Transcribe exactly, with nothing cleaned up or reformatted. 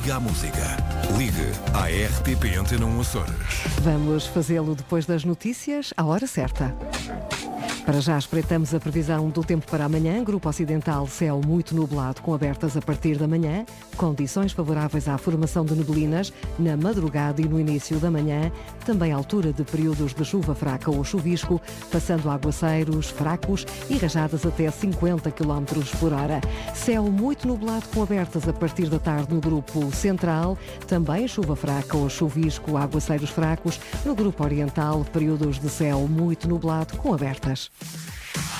Liga à música. Ligue à R T P Antena um Açores. Vamos fazê-lo depois das notícias, à hora certa. Para já espreitamos a previsão do tempo para amanhã. Grupo Ocidental, céu muito nublado com abertas a partir da manhã. Condições favoráveis à formação de neblinas na madrugada e no início da manhã. Também altura de períodos de chuva fraca ou chuvisco, passando a aguaceiros fracos e rajadas até cinquenta quilómetros por hora. Céu muito nublado com abertas a partir da tarde no Grupo Central. Também chuva fraca ou chuvisco, aguaceiros fracos. No Grupo Oriental, períodos de céu muito nublado com abertas.